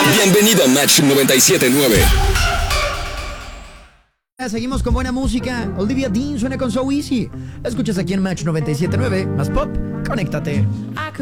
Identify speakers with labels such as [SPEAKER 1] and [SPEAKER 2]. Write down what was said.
[SPEAKER 1] Bienvenido a Match 97.9.
[SPEAKER 2] Seguimos con buena música. Olivia Dean suena con So Easy. La escuchas aquí en Match 97.9. Más pop, conéctate.